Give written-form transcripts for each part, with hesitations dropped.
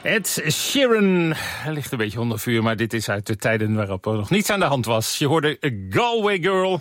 Ed Sheeran ligt een beetje onder vuur, maar dit is uit de tijden waarop er nog niets aan de hand was. Je hoorde Galway Girl.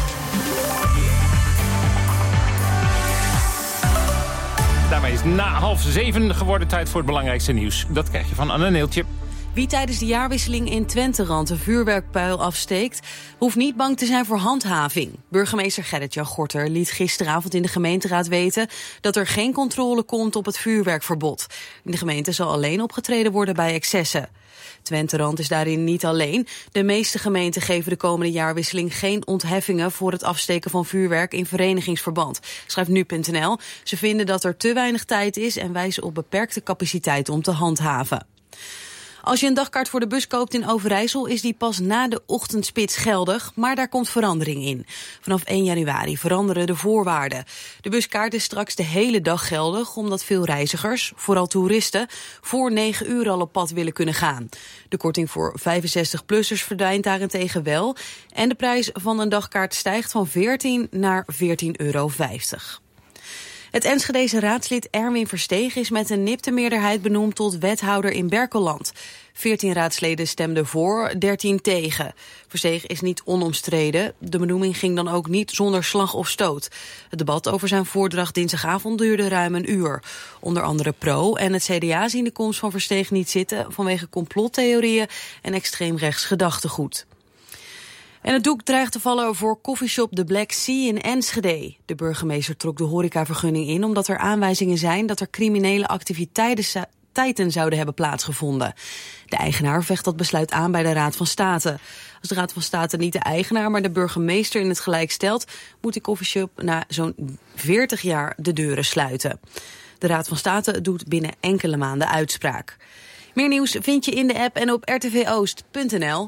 Daarmee is na 6:30 geworden tijd voor het belangrijkste nieuws. Dat krijg je van Anne Neeltje. Wie tijdens de jaarwisseling in Twenterand een vuurwerkpijl afsteekt, hoeft niet bang te zijn voor handhaving. Burgemeester Gerrit-Jan Gorter liet gisteravond in de gemeenteraad weten dat er geen controle komt op het vuurwerkverbod. In de gemeente zal alleen opgetreden worden bij excessen. Twenterand is daarin niet alleen. De meeste gemeenten geven de komende jaarwisseling geen ontheffingen voor het afsteken van vuurwerk in verenigingsverband, schrijft nu.nl. Ze vinden dat er te weinig tijd is en wijzen op beperkte capaciteit om te handhaven. Als je een dagkaart voor de bus koopt in Overijssel is die pas na de ochtendspits geldig, maar daar komt verandering in. Vanaf 1 januari veranderen de voorwaarden. De buskaart is straks de hele dag geldig, omdat veel reizigers, vooral toeristen, voor 9 uur al op pad willen kunnen gaan. De korting voor 65-plussers verdwijnt daarentegen wel en de prijs van een dagkaart stijgt van 14 naar €14,50. Het Enschedese raadslid Erwin Versteeg is met een nipte meerderheid benoemd tot wethouder in Berkelland. 14 raadsleden stemden voor, 13 tegen. Versteeg is niet onomstreden. De benoeming ging dan ook niet zonder slag of stoot. Het debat over zijn voordracht dinsdagavond duurde ruim een uur. Onder andere Pro en het CDA zien de komst van Versteeg niet zitten vanwege complottheorieën en extreemrechts gedachtegoed. En het doek dreigt te vallen voor coffeeshop The Black Sea in Enschede. De burgemeester trok de horecavergunning in omdat er aanwijzingen zijn dat er criminele activiteiten zouden hebben plaatsgevonden. De eigenaar vecht dat besluit aan bij de Raad van State. Als de Raad van State niet de eigenaar, maar de burgemeester in het gelijk stelt, moet de coffeeshop na zo'n 40 jaar de deuren sluiten. De Raad van State doet binnen enkele maanden uitspraak. Meer nieuws vind je in de app en op rtvoost.nl.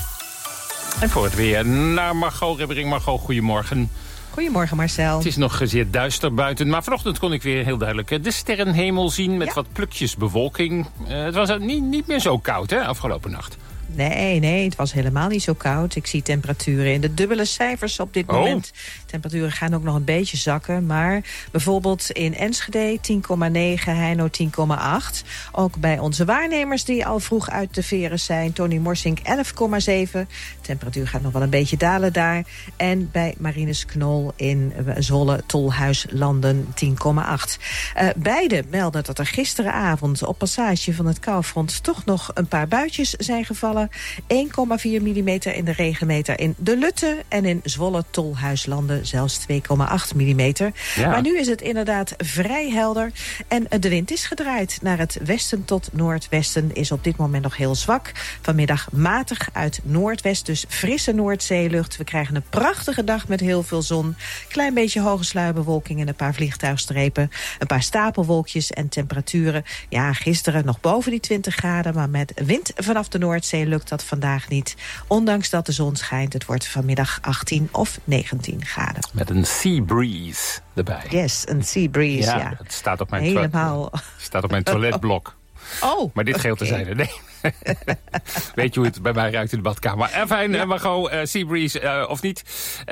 En voor het weer naar Margot Ribbering. Margot, goedemorgen. Goedemorgen Marcel. Het is nog zeer duister buiten, maar vanochtend kon ik weer heel duidelijk de sterrenhemel zien met wat plukjes bewolking. Het was niet meer zo koud, hè, afgelopen nacht. Nee, het was helemaal niet zo koud. Ik zie temperaturen in de dubbele cijfers op dit moment. Temperaturen gaan ook nog een beetje zakken. Maar bijvoorbeeld in Enschede 10,9, Heino 10,8. Ook bij onze waarnemers die al vroeg uit de veren zijn. Tony Morsink 11,7. Temperatuur gaat nog wel een beetje dalen daar. En bij Marines Knol in Zwolle, Tolhuis, Landen 10,8. Beide melden dat er gisteravond op passage van het koufront toch nog een paar buitjes zijn gevallen. 1,4 mm in de regenmeter in De Lutte en in Zwolle, Tolhuislanden zelfs 2,8 mm. Ja. Maar nu is het inderdaad vrij helder en de wind is gedraaid naar het westen tot noordwesten, is op dit moment nog heel zwak. Vanmiddag matig uit noordwest, dus frisse Noordzeelucht. We krijgen een prachtige dag met heel veel zon, klein beetje hoge sluierbewolking en een paar vliegtuigstrepen, een paar stapelwolkjes en temperaturen. Ja, gisteren nog boven die 20 graden, maar met wind vanaf de Noordzee lukt dat vandaag niet. Ondanks dat de zon schijnt, het wordt vanmiddag 18 of 19 graden. Met een sea breeze erbij. Yes, een sea breeze, ja. Het staat op mijn, Helemaal. toiletblok. Oh, maar dit geheel terzijde. Nee. Weet je hoe het bij mij ruikt in de badkamer? Fijn, Margot, sea breeze of niet.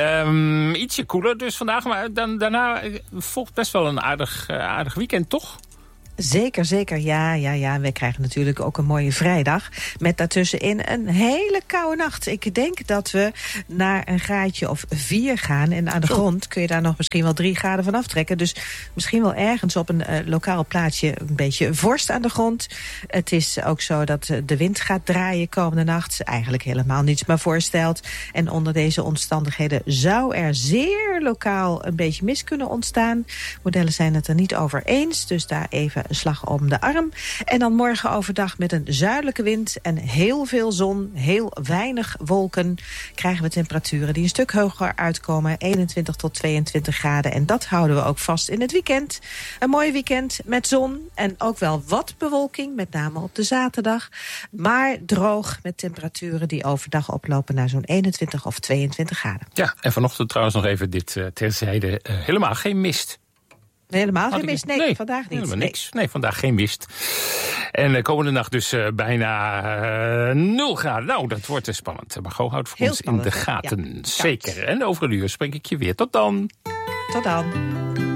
Ietsje koeler dus vandaag, maar daarna volgt best wel een aardig weekend, toch? Zeker. Ja. Wij krijgen natuurlijk ook een mooie vrijdag. Met daartussenin een hele koude nacht. Ik denk dat we naar een graadje of 4 gaan. En aan de grond kun je daar nog misschien wel 3 graden van aftrekken. Dus misschien wel ergens op een lokaal plaatsje een beetje vorst aan de grond. Het is ook zo dat de wind gaat draaien komende nacht. Eigenlijk helemaal niets meer voorstelt. En onder deze omstandigheden zou er zeer lokaal een beetje mist kunnen ontstaan. Modellen zijn het er niet over eens. Dus daar even een slag om de arm. En dan morgen overdag met een zuidelijke wind en heel veel zon, heel weinig wolken, krijgen we temperaturen die een stuk hoger uitkomen, 21 tot 22 graden. En dat houden we ook vast in het weekend. Een mooi weekend met zon en ook wel wat bewolking, met name op de zaterdag. Maar droog met temperaturen die overdag oplopen naar zo'n 21 of 22 graden. Ja, en vanochtend trouwens nog even dit terzijde. Helemaal geen mist. Helemaal geen mist? Nee, vandaag niet. Helemaal niks. Nee, vandaag geen mist. En de komende nacht dus bijna 0 graden. Nou, dat wordt spannend. Margot houdt voor ons in de gaten. Ja. Zeker. En over een uur spreek ik je weer. Tot dan. Tot dan.